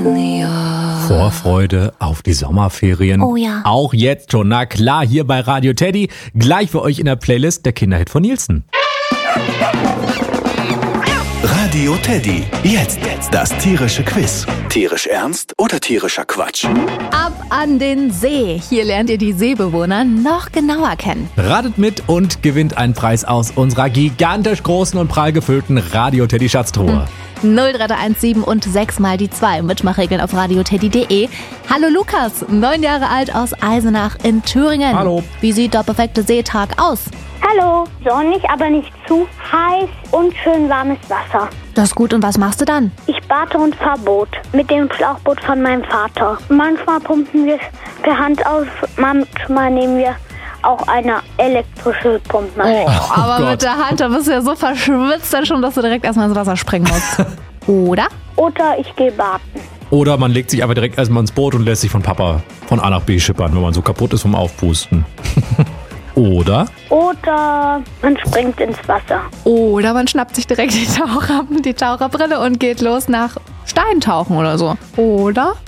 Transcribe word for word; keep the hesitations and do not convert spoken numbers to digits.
Vorfreude auf die Sommerferien. Oh ja. Auch jetzt schon, na klar, hier bei Radio Teddy. Gleich für euch in der Playlist der Kinderhit von Nielsen. Radio Teddy. Jetzt das tierische Quiz. Tierisch ernst oder tierischer Quatsch? Ab an den See. Hier lernt ihr die Seebewohner noch genauer kennen. Ratet mit und gewinnt einen Preis aus unserer gigantisch großen und prall gefüllten Radio Teddy Schatztruhe. null drei drei eins sieben und sechs mal die zwei. Mitmachregeln auf radioteddy punkt de. Hallo Lukas, neun Jahre alt aus Eisenach in Thüringen. Hallo. Wie sieht der perfekte Seetag aus? Hallo, sonnig, aber nicht zu heiß und schön warmes Wasser. Das ist gut, und was machst du dann? Ich bade und fahr Boot mit dem Schlauchboot von meinem Vater. Manchmal pumpen wir es per Hand aus, manchmal nehmen wir auch eine elektrische Pumpmaschine. Oh, aber Gott. mit der Hand, da bist du ja so verschwitzt dann schon, dass du direkt erstmal ins Wasser springen musst. Oder? Oder ich gehe baden. Oder man legt sich einfach direkt erstmal ins Boot und lässt sich von Papa von A nach B schippern, wenn man so kaputt ist vom Aufpusten. Oder? Oder man springt ins Wasser. Oder man schnappt sich direkt die Taucher, die Taucherbrille und geht los nach Steintauchen oder so. Oder?